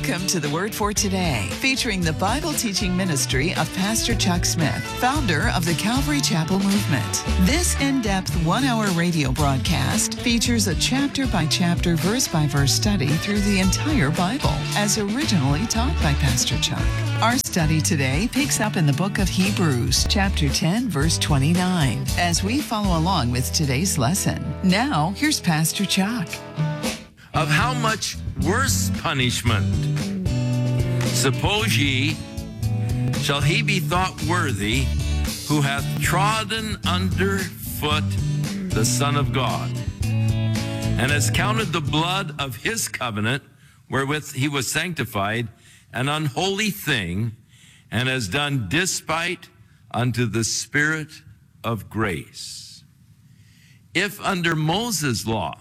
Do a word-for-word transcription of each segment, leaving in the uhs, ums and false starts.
Welcome to the Word for Today, featuring the Bible teaching ministry of Pastor Chuck Smith, founder of the Calvary Chapel Movement. This in-depth one-hour radio broadcast features a chapter-by-chapter, verse-by-verse study through the entire Bible, as originally taught by Pastor Chuck. Our study today picks up in the book of Hebrews, chapter ten, verse twenty-nine, as we follow along with today's lesson. Now, here's Pastor Chuck. Of how much worse punishment, suppose ye, shall he be thought worthy who hath trodden under foot the Son of God, and has counted the blood of his covenant, wherewith he was sanctified, an unholy thing, and has done despite unto the Spirit of grace. If under Moses' law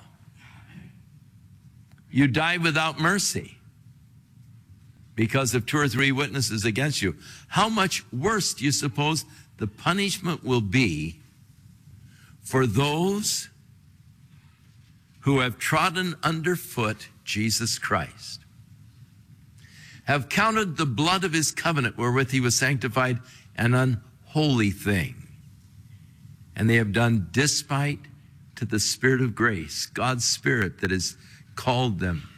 you die without mercy because of two or three witnesses against you, how much worse do you suppose the punishment will be for those who have trodden underfoot Jesus Christ, have counted the blood of his covenant wherewith he was sanctified an unholy thing, and they have done despite to the Spirit of grace, God's Spirit that has called them?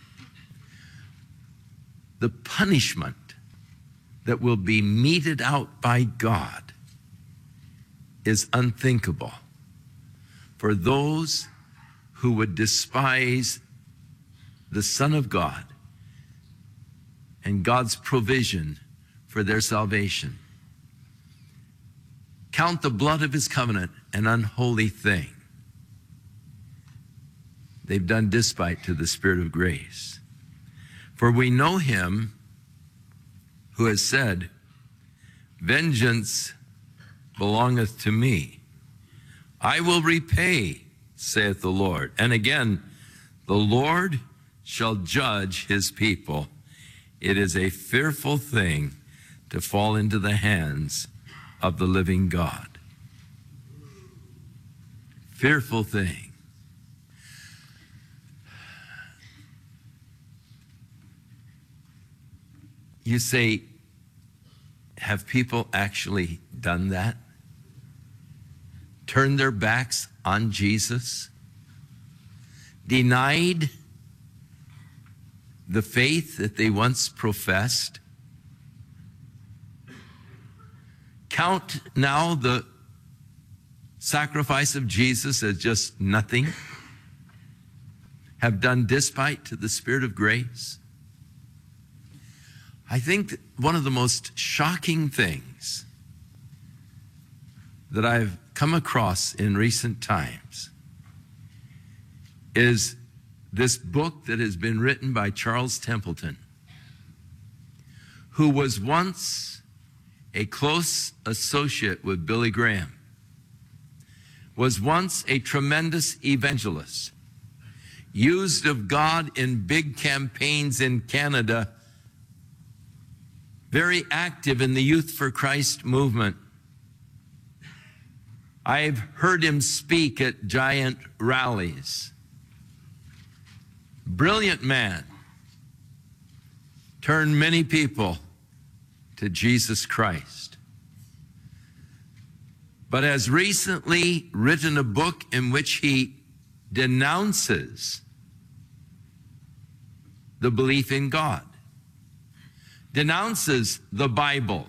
The punishment that will be meted out by God is unthinkable for those who would despise the Son of God and God's provision for their salvation. Count the blood of his covenant an unholy thing. They've done despite to the Spirit of grace. For we know him who has said, vengeance belongeth to me. I will repay, saith the Lord. And again, the Lord shall judge his people. It is a fearful thing to fall into the hands of the living God. Fearful thing. You say, have people actually done that? Turned their backs on Jesus? Denied the faith that they once professed? Count now the sacrifice of Jesus as just nothing? Have done despite to the Spirit of grace? I think that one of the most shocking things that I've come across in recent times is this book that has been written by Charles Templeton, who was once a close associate with Billy Graham, was once a tremendous evangelist, used of God in big campaigns in Canada, very active in the Youth for Christ movement. I've heard him speak at giant rallies. Brilliant man. Turned many people to Jesus Christ. But has recently written a book in which he denounces the belief in God, denounces the Bible,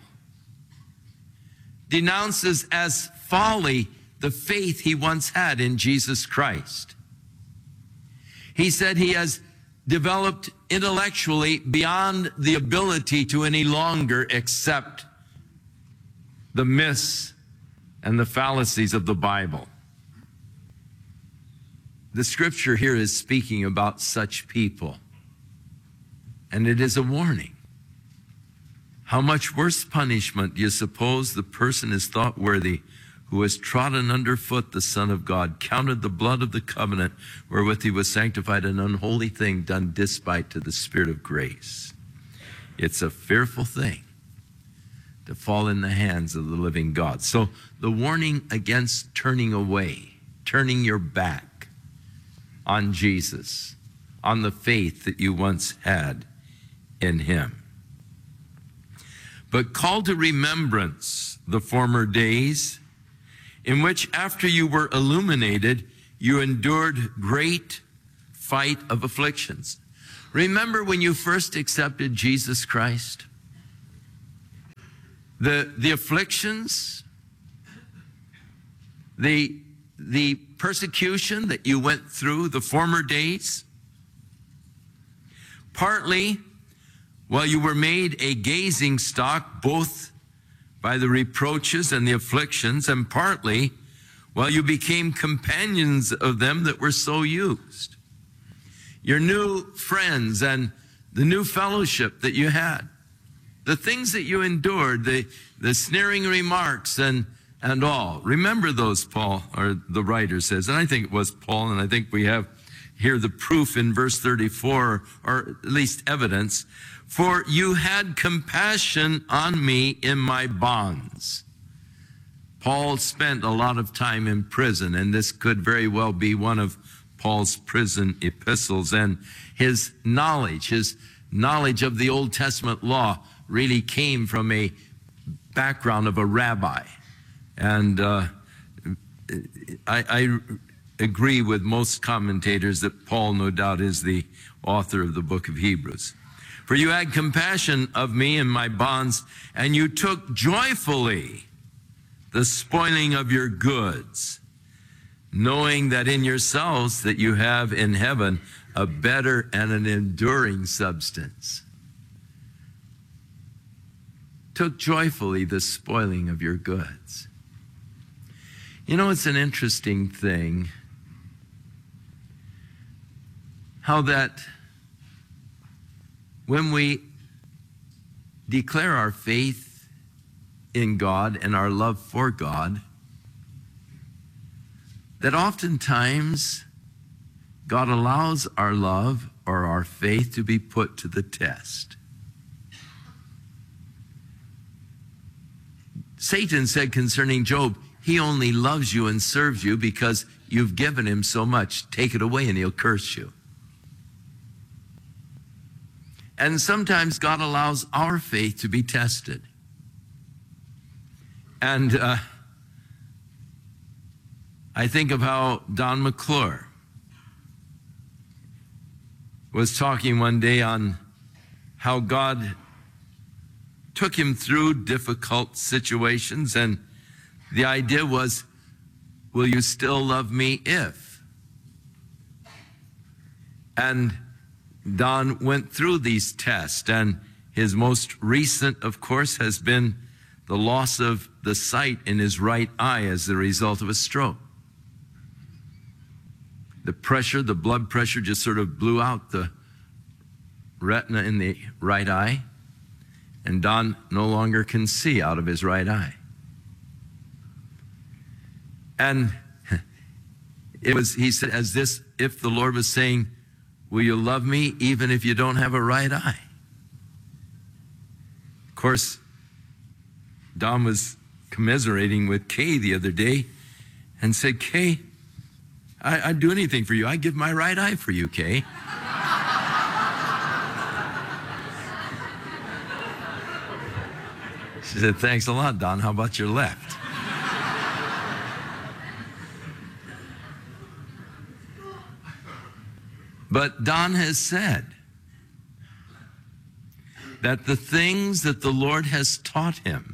denounces as folly the faith he once had in Jesus Christ. He said he has developed intellectually beyond the ability to any longer accept the myths and the fallacies of the Bible. The scripture here is speaking about such people, and it is a warning. How much worse punishment do you suppose the person is thought worthy who has trodden underfoot the Son of God, counted the blood of the covenant wherewith he was sanctified an unholy thing, done despite to the Spirit of grace? It's a fearful thing to fall in the hands of the living God. So the warning against turning away, turning your back on Jesus, on the faith that you once had, in him. But call to remembrance the former days in which after you were illuminated, you endured great fight of afflictions. Remember when you first accepted Jesus Christ? The, the afflictions, the, the persecution that you went through, the former days, partly while you were made a gazing stock both by the reproaches and the afflictions, and partly while you became companions of them that were so used. Your new friends and the new fellowship that you had, the things that you endured, the, the sneering remarks and, and all. Remember those, Paul, or the writer says, and I think it was Paul, and I think we have here the proof in verse thirty-four, or at least evidence. For you had compassion on me in my bonds. Paul spent a lot of time in prison, and this could very well be one of Paul's prison epistles. And his knowledge, his knowledge of the Old Testament law really came from a background of a rabbi. And uh, I, I agree with most commentators that Paul, no doubt, is the author of the book of Hebrews. For you had compassion of me in my bonds, and you took joyfully the spoiling of your goods, knowing that in yourselves that you have in heaven a better and an enduring substance. Took joyfully the spoiling of your goods. You know, it's an interesting thing how that when we declare our faith in God and our love for God, that oftentimes God allows our love or our faith to be put to the test. Satan said concerning Job, he only loves you and serves you because you've given him so much. Take it away and he'll curse you. And sometimes God allows our faith to be tested. And uh, I think of how Don McClure was talking one day on how God took him through difficult situations, and the idea was, will you still love me if? And Don went through these tests, and his most recent, of course, has been the loss of the sight in his right eye as the result of a stroke. The pressure, the blood pressure just sort of blew out the retina in the right eye, and Don no longer can see out of his right eye. And it was, he said, as this, if the Lord was saying, will you love me even if you don't have a right eye? Of course, Don was commiserating with Kay the other day and said, Kay, I, I'd do anything for you. I'd give my right eye for you, Kay. She said, thanks a lot, Don. How about your left? But Don has said that the things that the Lord has taught him,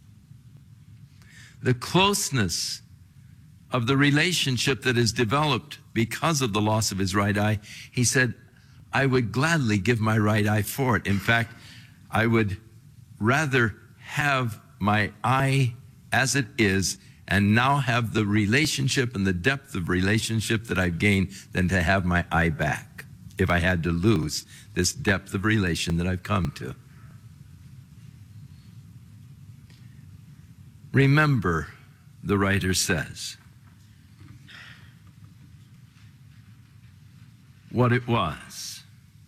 the closeness of the relationship that is developed because of the loss of his right eye, he said, I would gladly give my right eye for it. In fact, I would rather have my eye as it is and now have the relationship and the depth of relationship that I've gained than to have my eye back if I had to lose this depth of relation that I've come to. Remember, the writer says, what it was.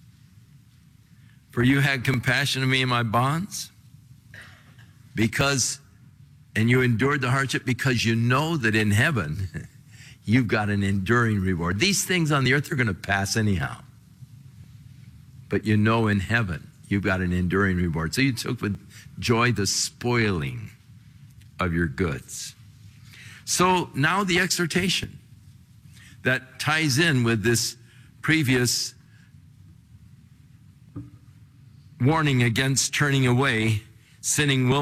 For you had compassion of me in my bonds, because, and you endured the hardship because you know that in heaven you've got an enduring reward. These things on the earth are going to pass anyhow. But you know in heaven you've got an enduring reward. So you took with joy the spoiling of your goods. So now the exhortation that ties in with this previous warning against turning away, sinning will